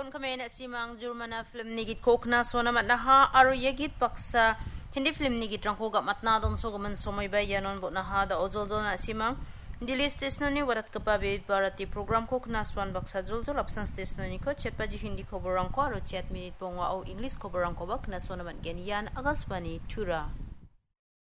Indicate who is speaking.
Speaker 1: Kon kami na simang Jurmana film nigit kokna so naman naha aro yagit paksa hindi film nigit rangko gamat na don so gaman so may bayanon bo naha da ojol na simang dilis tesno ni warat kapabe barati program kokna swan baksa jol absence tesno ni ko chepa ji hindi koborang ko aro chat minute pongwa o English koborang ko bak na so naman genian agaswani tura